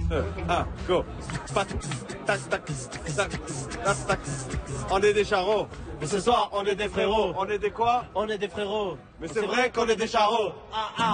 Go. On est des charros. Mais ce soir, on est des frérots. On est des quoi? On est des frérots. Mais c'est vrai qu'on est des charros. Ah ah.